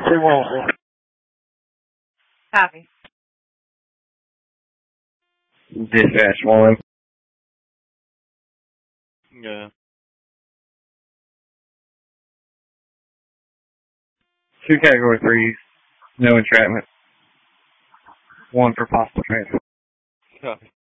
Copy. Dispatch 1. Yeah. 2 category 3s, no entrapment. 1 for possible transfer. Copy.